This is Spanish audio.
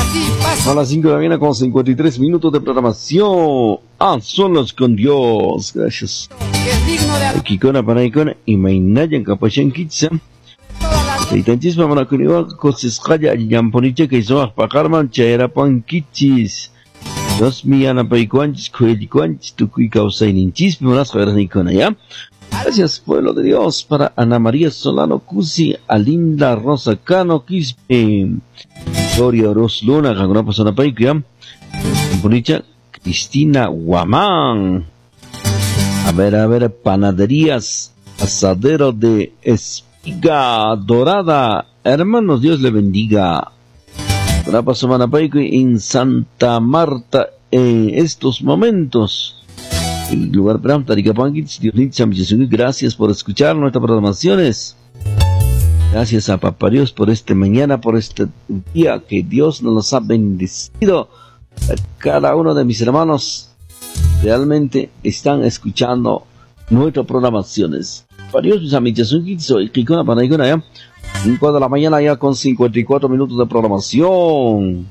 A las 5 de la mañana con 53 minutos de programación. Solos con Dios. Gracias. Kikona Panaikona y Mainayan Kapachan Kitsa. Seitanchis Mamana Kuniwa, Kosiscaya, Yamponiche, que hizo Pacarman, Chaera Pankichis. Dos Miana Paiguanchis, Kueliguanchis, Tukuika Usaininchis, Monas Vernicona, ¿ya? Gracias, pueblo de Dios, para Ana María Solano Cusi, Alinda Rosa Cano Quispe, Gloria Ros Luna, Gangona Pasona Paikia, Bonicha, Cristina Guamán. A ver, panaderías, asadero de espiga dorada. Hermanos, Dios le bendiga. Gangona Pasona Paikia en Santa Marta en estos momentos. El lugar para Tarikapanquits, gracias por escuchar nuestras programaciones. Gracias a Papá Dios por este mañana, por este día que Dios nos ha bendecido. Cada uno de mis hermanos realmente están escuchando nuestras programaciones. Papá Dios, mis amigos, soy Kikona Panaigona, 5 de la mañana ya con 54 minutos de programación.